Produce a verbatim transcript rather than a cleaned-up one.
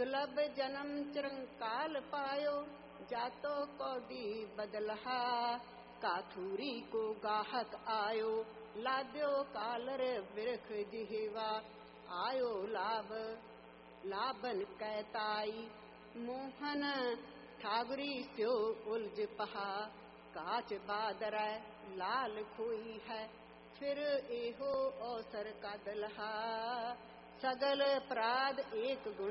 दुर्लभ जन्म चिरंकाल पायो, जातो कौडी बदलहा। काथूरी को गाहक आयो, लाद्यो कालर बिरख जिहवा। आयो लाभ लाभन कैताई, मोहन ठागुरी स्यो उलझ पहा। काच बादर लाल खोई है, फिर एहो अवसर का दलहा। सगल अपराध एक गुण